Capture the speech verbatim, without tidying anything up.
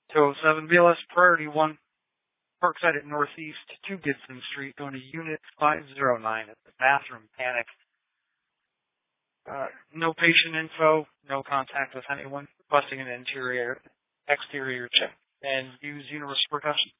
two oh seven B L S Priority one, Parkside at Northeast, two Gibson Street, going to Unit five oh nine at the bathroom panic. Uh, no patient info, no contact with anyone, requesting an interior, exterior check, and use universal percussion.